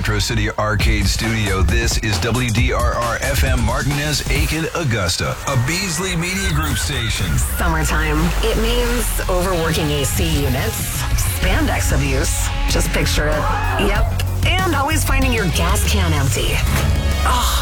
Metro City Arcade Studio. This is WDRR FM Martinez, Aiken, Augusta, a Beasley Media Group station. Summertime. It means overworking AC units, spandex abuse. Just picture it. Yep. And always finding your gas can empty. Ugh.